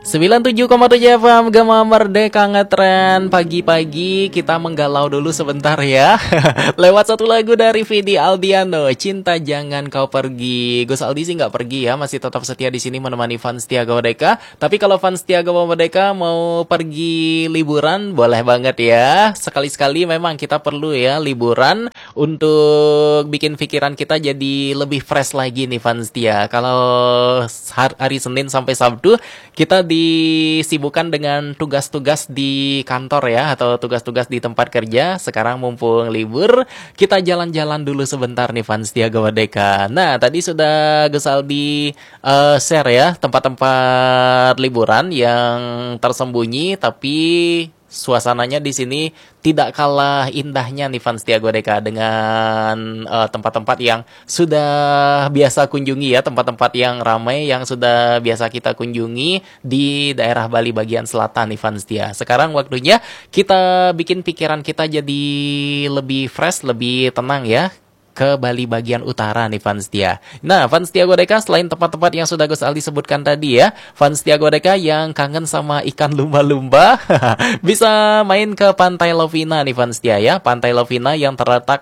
97,7 FM Gema Merdeka Ngetren. Pagi-pagi kita menggalau dulu sebentar ya. Lewat satu lagu dari Vidi Aldiano, Cinta Jangan Kau Pergi. Gus Aldi sih nggak pergi ya, masih tetap setia di sini menemani fans Setia Merdeka. Tapi kalau fans Setia Merdeka mau pergi liburan, boleh banget ya. Sekali-sekali memang kita perlu ya liburan untuk bikin pikiran kita jadi lebih fresh lagi nih fans Setia. Kalau hari Senin sampai Sabtu kita disibukkan dengan tugas-tugas di kantor ya, atau tugas-tugas di tempat kerja. Sekarang mumpung libur, kita jalan-jalan dulu sebentar nih fans Setia Merdeka. Nah, tadi sudah Gus Aldi share ya tempat-tempat liburan yang tersembunyi tapi suasananya di sini tidak kalah indahnya nih fans Setia Merdeka dengan tempat-tempat yang sudah biasa kunjungi ya, tempat-tempat yang ramai yang sudah biasa kita kunjungi di daerah Bali bagian selatan nih fans Setia. Sekarang waktunya kita bikin pikiran kita jadi lebih fresh, lebih tenang ya, ke Bali bagian utara nih fans Setia. Nah, fans Setia Merdeka selain tempat-tempat yang sudah Gus Aldi sebutkan tadi ya, fans Setia Merdeka yang kangen sama ikan lumba-lumba bisa main ke Pantai Lovina nih fans Setia ya. Pantai Lovina yang terletak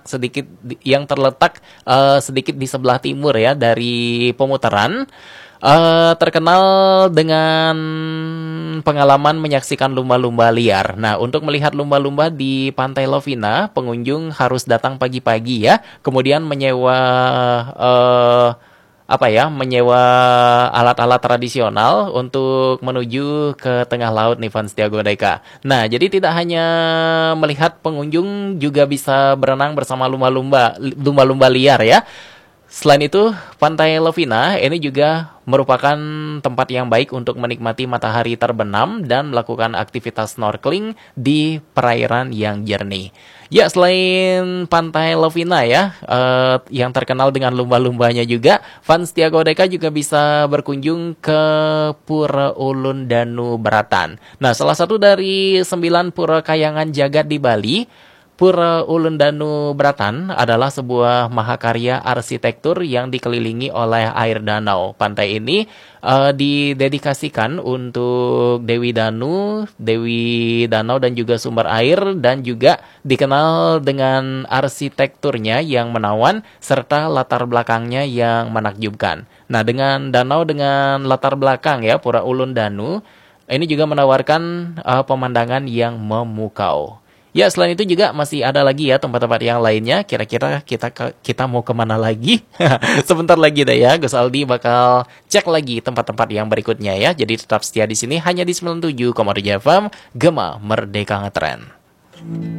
sedikit di sebelah timur ya dari pemutaran. Terkenal dengan pengalaman menyaksikan lumba-lumba liar. Nah, untuk melihat lumba-lumba di Pantai Lovina, pengunjung harus datang pagi-pagi ya. Kemudian menyewa alat-alat tradisional untuk menuju ke tengah laut nih fans Setia Merdeka. Nah, jadi tidak hanya melihat, pengunjung juga bisa berenang bersama lumba-lumba liar ya. Selain itu, Pantai Lovina ini juga merupakan tempat yang baik untuk menikmati matahari terbenam dan melakukan aktivitas snorkeling di perairan yang jernih. Ya, selain Pantai Lovina ya, yang terkenal dengan lumba-lumbanya juga, fans Setia Merdeka juga bisa berkunjung ke Pura Ulun Danu Beratan. Nah, salah satu dari 9 pura kayangan jagat di Bali, Pura Ulun Danu Beratan adalah sebuah mahakarya arsitektur yang dikelilingi oleh air danau. Pantai ini didedikasikan untuk Dewi Danau dan juga sumber air, dan juga dikenal dengan arsitekturnya yang menawan serta latar belakangnya yang menakjubkan. Nah, dengan danau dengan latar belakang ya, Pura Ulun Danu ini juga menawarkan pemandangan yang memukau. Ya, selain itu juga masih ada lagi ya tempat-tempat yang lainnya. Kira-kira kita mau kemana lagi? Sebentar lagi deh ya, Gus Aldi bakal cek lagi tempat-tempat yang berikutnya ya. Jadi tetap setia di sini hanya di 97,7 FM Gema Merdeka Ngetren.